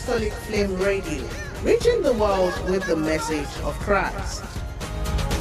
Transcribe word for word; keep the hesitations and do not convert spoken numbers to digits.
Apostolic Flame Radio, reaching the world with the message of Christ.